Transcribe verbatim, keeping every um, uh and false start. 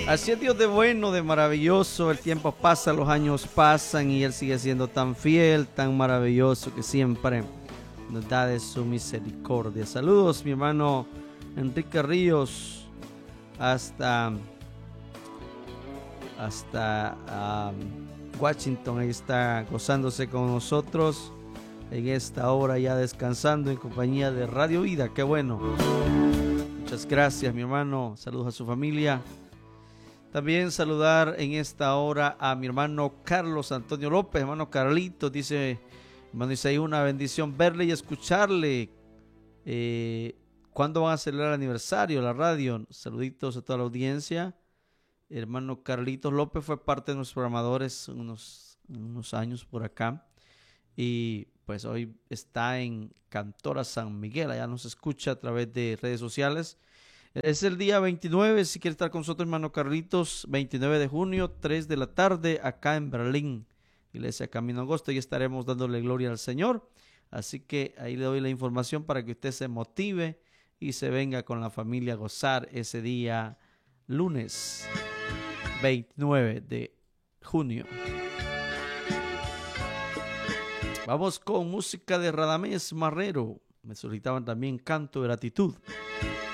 Así es Dios de bueno, de maravilloso. El tiempo pasa, los años pasan y Él sigue siendo tan fiel, tan maravilloso que siempre nos da de su misericordia. Saludos, mi hermano Enrique Ríos, hasta, hasta um, Washington. Ahí está gozándose con nosotros en esta hora, ya descansando en compañía de Radio Vida. Qué bueno. Muchas gracias, mi hermano. Saludos a su familia. También saludar en esta hora a mi hermano Carlos Antonio López, hermano Carlitos, dice, hermano Isaí, una bendición verle y escucharle. Eh, ¿Cuándo van a celebrar el aniversario la radio? Saluditos a toda la audiencia. Hermano Carlitos López fue parte de nuestros programadores unos, unos años por acá. Y pues hoy está en Cantora San Miguel, allá nos escucha a través de redes sociales. Es el día veintinueve, si quiere estar con nosotros, hermano Carlitos, veintinueve de junio, tres de la tarde, acá en Berlín, Iglesia Camino Angosto, y estaremos dándole gloria al Señor. Así que ahí le doy la información para que usted se motive y se venga con la familia a gozar ese día lunes veintinueve de junio. Vamos con música de Radamés Marrero. Me solicitaban también canto de gratitud.